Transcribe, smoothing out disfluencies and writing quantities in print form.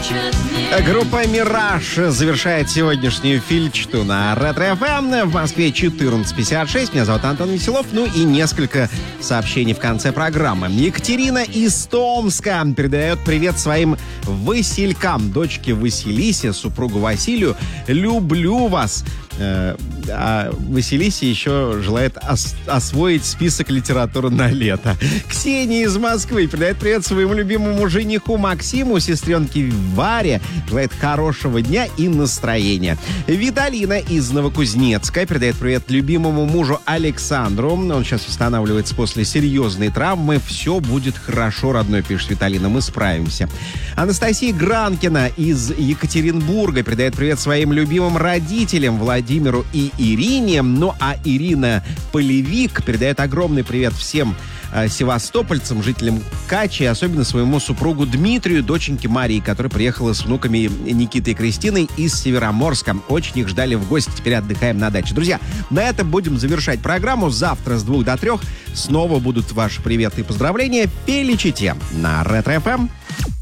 Группа «Мираж» завершает сегодняшнюю фильчту на Ретро-ФМ. В Москве 14:56. Меня зовут Антон Веселов. Ну и несколько сообщений в конце программы. Екатерина из Томска передает привет своим Василькам. Дочке Василисе, супругу Василию. Люблю вас. А Василисе еще желает освоить список литературы на лето. Ксения из Москвы передает привет своему любимому жениху Максиму, сестренке Варе. Желает хорошего дня и настроения. Виталина из Новокузнецка передает привет любимому мужу Александру. Он сейчас восстанавливается после серьезной травмы. Все будет хорошо, родной, пишет Виталина. Мы справимся. Анастасия Гранкина из Екатеринбурга передает привет своим любимым родителям Владимиру и Ирине. Ну а Ирина Полевик передает огромный привет всем севастопольцам, жителям Качи, особенно своему супругу Дмитрию, доченьке Марии, которая приехала с внуками Никитой и Кристиной из Североморска. Очень их ждали в гости, теперь отдыхаем на даче. Друзья, на этом будем завершать программу. Завтра с 2 до 3 снова будут ваши приветы и поздравления. Пели чите на Ретро-ФМ.